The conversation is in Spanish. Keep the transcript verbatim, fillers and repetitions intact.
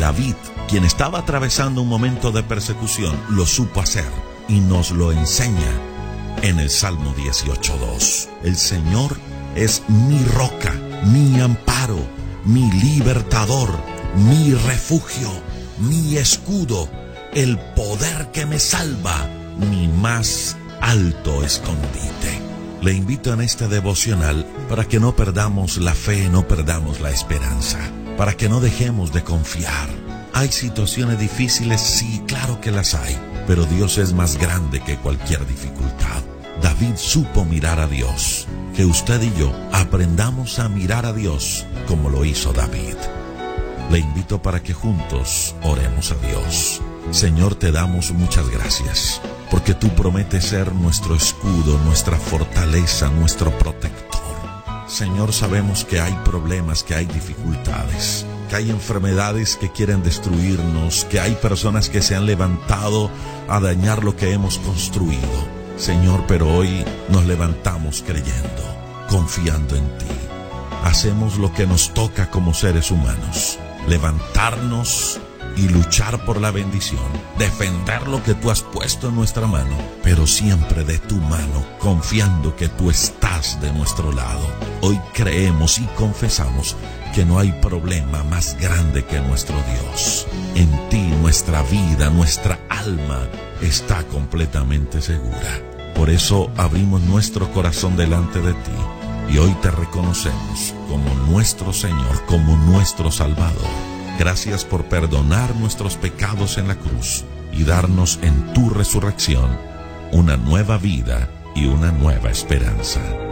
David, quien estaba atravesando un momento de persecución, lo supo hacer y nos lo enseña en el Salmo dieciocho dos. El Señor es mi roca, mi amparo, mi libertador, mi refugio, mi escudo, el poder que me salva, mi más alto escondite. Le invito en este devocional para que no perdamos la fe, no perdamos la esperanza, para que no dejemos de confiar. ¿Hay situaciones difíciles? Sí, claro que las hay, pero Dios es más grande que cualquier dificultad. David supo mirar a Dios. Que usted y yo aprendamos a mirar a Dios como lo hizo David. Le invito para que juntos oremos a Dios. Señor, te damos muchas gracias, porque tú prometes ser nuestro escudo, nuestra fortaleza, nuestro protector. Señor, sabemos que hay problemas, que hay dificultades, que hay enfermedades que quieren destruirnos, que hay personas que se han levantado a dañar lo que hemos construido. Señor, pero hoy nos levantamos creyendo, confiando en ti. Hacemos lo que nos toca como seres humanos, levantarnos y luchar por la bendición, defender lo que tú has puesto en nuestra mano, pero siempre de tu mano, confiando que tú estás de nuestro lado. Hoy creemos y confesamos que no hay problema más grande que nuestro Dios. En ti nuestra vida, nuestra alma está completamente segura. Por eso abrimos nuestro corazón delante de ti y hoy te reconocemos como nuestro Señor, como nuestro Salvador. Gracias por perdonar nuestros pecados en la cruz y darnos en tu resurrección una nueva vida y una nueva esperanza.